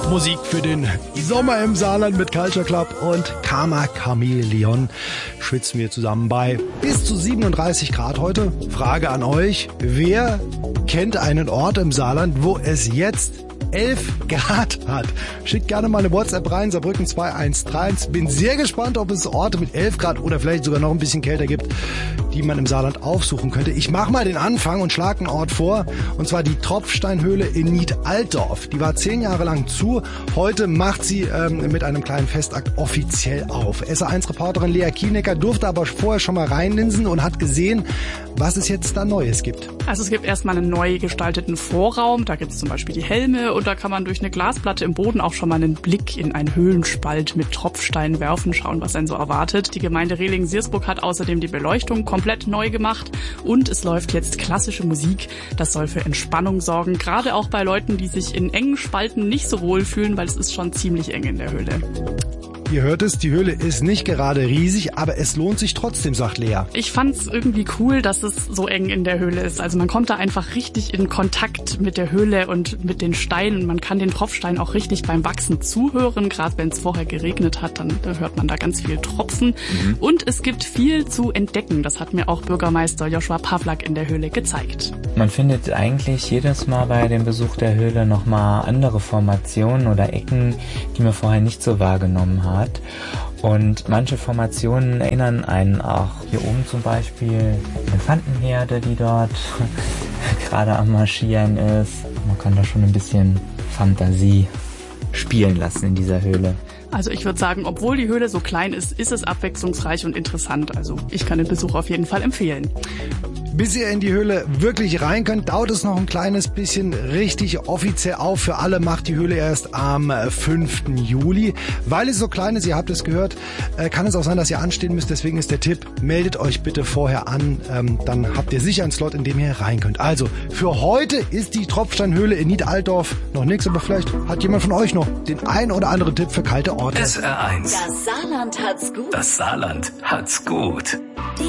Musik für den Sommer im Saarland mit Culture Club und Karma Chameleon schwitzen wir zusammen bei bis zu 37 Grad heute. Frage an euch, wer kennt einen Ort im Saarland, wo es jetzt 11 Grad hat? Schickt gerne mal eine WhatsApp rein, Saarbrücken 2131. Bin sehr gespannt, ob es Orte mit 11 Grad oder vielleicht sogar noch ein bisschen kälter gibt, die man im Saarland aufsuchen könnte. Ich mache mal den Anfang und schlage einen Ort vor, und zwar die Tropfsteinhöhle in Nied-Altdorf. Die war 10 Jahre lang zu. Heute macht sie mit einem kleinen Festakt offiziell auf. SA1-Reporterin Lea Kienecker durfte aber vorher schon mal reinlinsen und hat gesehen, was es jetzt da Neues gibt. Also es gibt erstmal einen neu gestalteten Vorraum. Da gibt es zum Beispiel die Helme und da kann man durch eine Glasplatte im Boden auch schon mal einen Blick in einen Höhlenspalt mit Tropfsteinen werfen, schauen, was einen so erwartet. Die Gemeinde Rehling-Siersburg hat außerdem die Beleuchtung komplett neu gemacht und es läuft jetzt klassische Musik. Das soll für Entspannung sorgen, gerade auch bei Leuten, die sich in engen Spalten nicht so wohl fühlen, weil es ist schon ziemlich eng in der Höhle. Ihr hört es, die Höhle ist nicht gerade riesig, aber es lohnt sich trotzdem, sagt Lea. Ich fand's irgendwie cool, dass es so eng in der Höhle ist. Also man kommt da einfach richtig in Kontakt mit der Höhle und mit den Steinen. Man kann den Tropfstein auch richtig beim Wachsen zuhören. Gerade wenn es vorher geregnet hat, dann hört man da ganz viel Tropfen. Und es gibt viel zu entdecken. Das hat mir auch Bürgermeister Joshua Pawlak in der Höhle gezeigt. Man findet eigentlich jedes Mal bei dem Besuch der Höhle nochmal andere Formationen oder Ecken, die man vorher nicht so wahrgenommen hat. Und manche Formationen erinnern einen auch. Hier oben zum Beispiel Elefantenherde, die dort gerade am Marschieren ist. Man kann da schon ein bisschen Fantasie spielen lassen in dieser Höhle. Also ich würde sagen, obwohl die Höhle so klein ist, ist es abwechslungsreich und interessant. Also ich kann den Besuch auf jeden Fall empfehlen. Bis ihr in die Höhle wirklich rein könnt, dauert es noch ein kleines bisschen. Richtig offiziell auf für alle macht die Höhle erst am 5. Juli. Weil es so klein ist, ihr habt es gehört, kann es auch sein, dass ihr anstehen müsst. Deswegen ist der Tipp, meldet euch bitte vorher an. Dann habt ihr sicher einen Slot, in dem ihr rein könnt. Also, für heute ist die Tropfsteinhöhle in Nied-Altdorf noch nichts, aber vielleicht hat jemand von euch noch den ein oder anderen Tipp für kalte Orte. SR1. Das Saarland hat's gut. Das Saarland hat's gut.